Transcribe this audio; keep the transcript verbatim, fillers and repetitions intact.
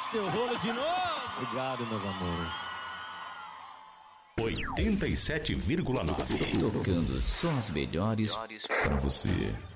Deu rolo de novo. Obrigado, meus amores. oitenta e sete vírgula nove. Tocando só as melhores pra você.